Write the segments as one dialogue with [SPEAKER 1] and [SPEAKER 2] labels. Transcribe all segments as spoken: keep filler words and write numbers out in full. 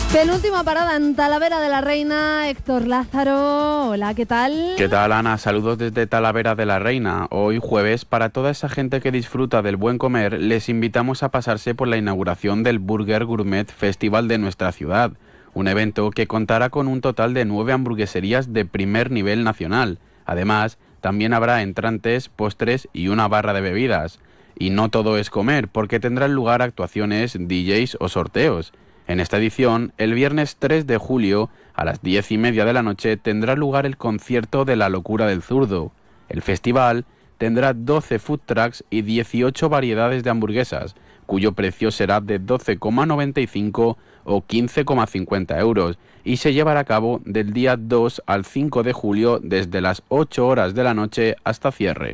[SPEAKER 1] Penúltima parada en Talavera de la Reina. Héctor Lázaro, hola, ¿qué tal?
[SPEAKER 2] ¿Qué tal, Ana? Saludos desde Talavera de la Reina. Hoy jueves, para toda esa gente que disfruta del buen comer, les invitamos a pasarse por la inauguración del Burger Gourmet Festival de nuestra ciudad, un evento que contará con un total de nueve hamburgueserías de primer nivel nacional. Además, también habrá entrantes, postres y una barra de bebidas. Y no todo es comer, porque tendrán lugar actuaciones, D Js o sorteos. En esta edición, el viernes tres de julio, a las diez y media de la noche, tendrá lugar el concierto de La Locura del Zurdo. El festival tendrá doce food trucks y dieciocho variedades de hamburguesas, cuyo precio será de doce coma noventa y cinco o quince coma cincuenta euros, y se llevará a cabo del día dos al cinco de julio desde las ocho horas de la noche hasta cierre.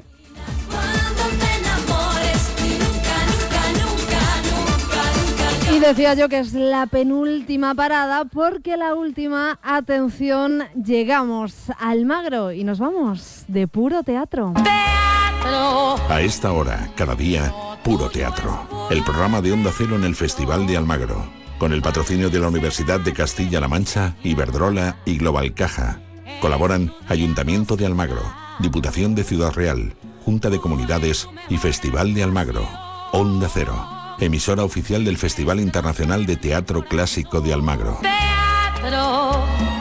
[SPEAKER 1] Y decía yo que es la penúltima parada porque la última, atención, llegamos a Almagro y nos vamos de puro teatro.
[SPEAKER 3] ¡Teatro! A esta hora, cada día, Puro Teatro. El programa de Onda Cero en el Festival de Almagro. Con el patrocinio de la Universidad de Castilla-La Mancha, Iberdrola y Global Caja. Colaboran Ayuntamiento de Almagro, Diputación de Ciudad Real, Junta de Comunidades y Festival de Almagro. Onda Cero. Emisora oficial del Festival Internacional de Teatro Clásico de Almagro.
[SPEAKER 4] Teatro,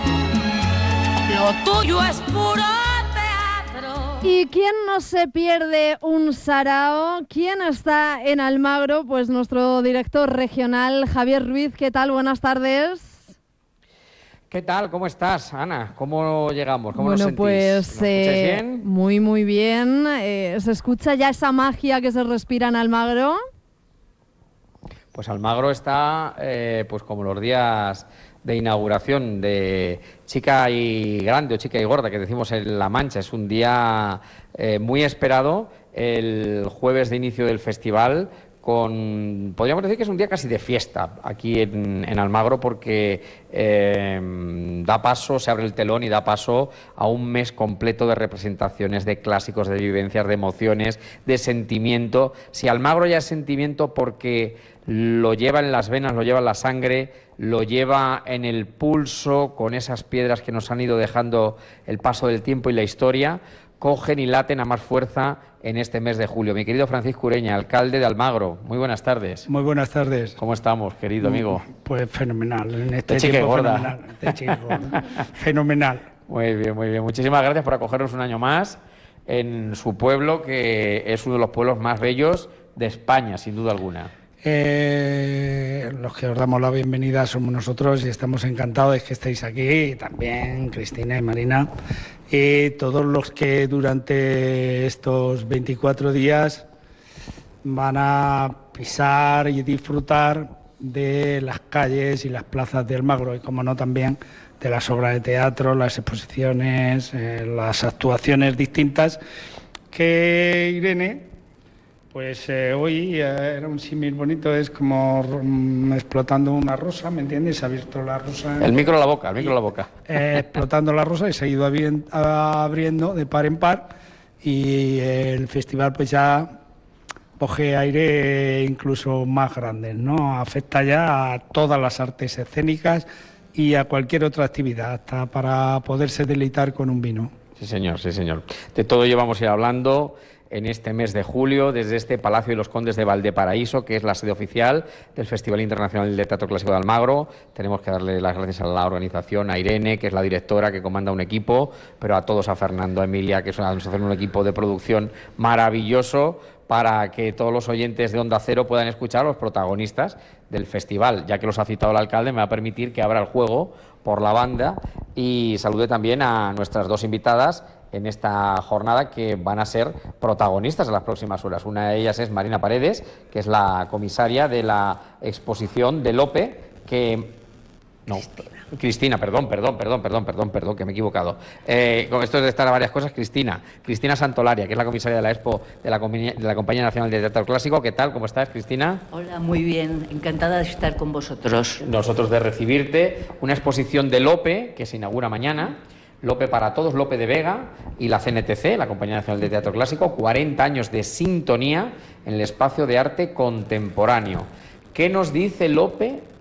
[SPEAKER 4] lo tuyo es puro teatro.
[SPEAKER 1] ¿Y quién no se pierde un sarao? ¿Quién está en Almagro? Pues nuestro director regional, Javier Ruiz. ¿Qué tal? Buenas tardes.
[SPEAKER 5] ¿Qué tal? ¿Cómo estás, Ana? ¿Cómo llegamos? ¿Cómo
[SPEAKER 1] bueno,
[SPEAKER 5] nos sentís?
[SPEAKER 1] pues
[SPEAKER 5] ¿Nos
[SPEAKER 1] eh,
[SPEAKER 5] bien?
[SPEAKER 1] muy, muy bien. Eh, ¿Se escucha ya esa magia que se respira en Almagro?
[SPEAKER 5] Pues Almagro está, eh, pues como los días de inauguración de Chica y Grande o Chica y Gorda, que decimos en La Mancha. Es un día eh, muy esperado, el jueves de inicio del festival, con, podríamos decir que es un día casi de fiesta aquí en, en Almagro, porque eh, da paso, se abre el telón y da paso a un mes completo de representaciones, de clásicos, de vivencias, de emociones, de sentimiento. Si Almagro ya es sentimiento porque lo lleva en las venas, lo lleva en la sangre, lo lleva en el pulso, con esas piedras que nos han ido dejando el paso del tiempo y la historia, cogen y laten a más fuerza en este mes de julio. Mi querido Francisco Ureña, alcalde de Almagro, muy buenas tardes.
[SPEAKER 6] Muy buenas tardes.
[SPEAKER 5] ¿Cómo estamos, querido amigo?
[SPEAKER 6] Pues fenomenal, en este
[SPEAKER 5] de chica
[SPEAKER 6] tiempo
[SPEAKER 5] gorda.
[SPEAKER 6] fenomenal. De chica gorda. Fenomenal.
[SPEAKER 5] Muy bien, muy bien. Muchísimas gracias por acogernos un año más en su pueblo, que es uno de los pueblos más bellos de España, sin duda alguna.
[SPEAKER 6] Eh, los que os damos la bienvenida somos nosotros y estamos encantados de que estéis aquí, y también Cristina y Marina, y todos los que durante estos veinticuatro días van a pisar y disfrutar de las calles y las plazas de Almagro, y como no también de las obras de teatro, las exposiciones, eh, las actuaciones distintas que Irene... Pues eh, hoy eh, era un símil bonito, es como mm, explotando una rosa, ¿me entiendes? Se ha abierto la rosa.
[SPEAKER 5] El micro a la boca, el micro a la boca.
[SPEAKER 6] Eh, explotando la rosa y se ha ido abri- abriendo de par en par, y eh, el festival pues ya coge aire incluso más grande, ¿no? Afecta ya a todas las artes escénicas y a cualquier otra actividad, hasta para poderse deleitar con un vino.
[SPEAKER 5] Sí, señor, sí, señor. De todo ello vamos a ir hablando en este mes de julio, desde este Palacio de los Condes de Valdeparaíso, que es la sede oficial del Festival Internacional de Teatro Clásico de Almagro. Tenemos que darle las gracias a la organización, a Irene, que es la directora, que comanda un equipo, pero a todos, a Fernando, a Emilia, que nos hacen un equipo de producción maravilloso, para que todos los oyentes de Onda Cero puedan escuchar a los protagonistas del festival. Ya que los ha citado el alcalde, me va a permitir que abra el juego por la banda y salude también a nuestras dos invitadas en esta jornada, que van a ser protagonistas en las próximas horas. Una de ellas es Marina Paredes, que es la comisaria de la exposición de Lope, que... No, Cristina, Cristina perdón, perdón, perdón, perdón, perdón, perdón, que me he equivocado. Eh, con esto de estar a varias cosas, Cristina. Cristina Santolaria, que es la comisaria de la Expo de la, de la Compañía Nacional de Teatro Clásico. ¿Qué tal? ¿Cómo estás, Cristina?
[SPEAKER 7] Hola, muy bien. Encantada de estar con vosotros.
[SPEAKER 5] Nosotros de recibirte. Una exposición de Lope, que se inaugura mañana. Lope para Todos, Lope de Vega y la C N T C, la Compañía Nacional de Teatro Clásico, cuarenta años de sintonía en el espacio de arte contemporáneo. ¿Qué nos dice Lope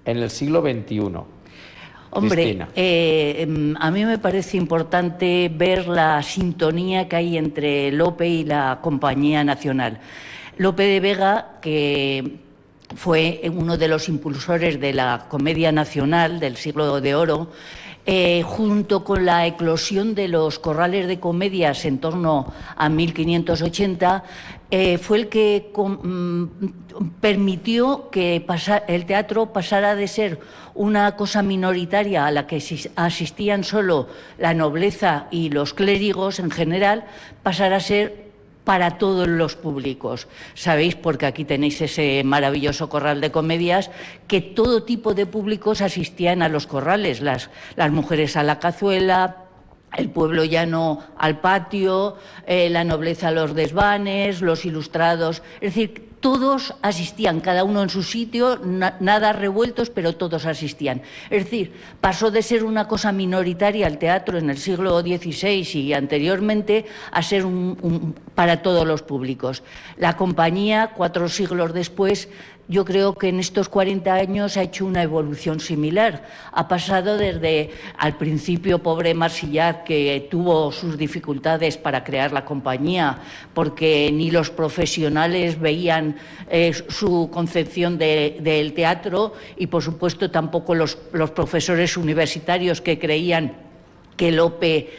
[SPEAKER 5] en el siglo veintiuno.
[SPEAKER 7] Hombre, eh, a mí me parece importante ver la sintonía que hay entre Lope y la Compañía Nacional. Lope de Vega, que fue uno de los impulsores de la Comedia Nacional del Siglo de Oro, eh, junto con la eclosión de los corrales de comedias en torno a mil quinientos ochenta, eh, fue el que com, permitió que pasa, el teatro pasara de ser una cosa minoritaria a la que asistían solo la nobleza y los clérigos en general, pasara a ser para todos los públicos. Sabéis, porque aquí tenéis ese maravilloso corral de comedias, que todo tipo de públicos asistían a los corrales, las, las mujeres a la cazuela, el pueblo llano al patio, eh, la nobleza a los desvanes, los ilustrados, es decir, todos asistían, cada uno en su sitio, na, nada revueltos, pero todos asistían. Es decir, pasó de ser una cosa minoritaria el teatro en el siglo dieciséis y anteriormente a ser un, un, para todos los públicos. La compañía, cuatro siglos después, yo creo que en estos cuarenta años ha hecho una evolución similar. Ha pasado desde, al principio, pobre Marsillat, que tuvo sus dificultades para crear la compañía, porque ni los profesionales veían eh, su concepción de, del teatro y, por supuesto, tampoco los, los profesores universitarios que creían que Lope